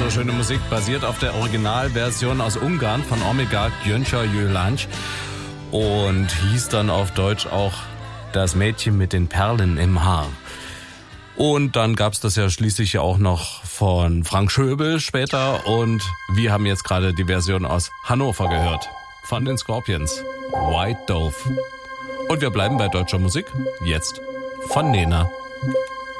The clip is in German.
so schöne Musik basiert auf der Originalversion aus Ungarn von Omega Gyöngyös Gyöngy und hieß dann auf Deutsch auch Das Mädchen mit den Perlen im Haar. Und dann gab's das ja schließlich auch noch von Frank Schöbel später und wir haben jetzt gerade die Version aus Hannover gehört von den Scorpions, White Dove. Und wir bleiben bei deutscher Musik, jetzt von Nena.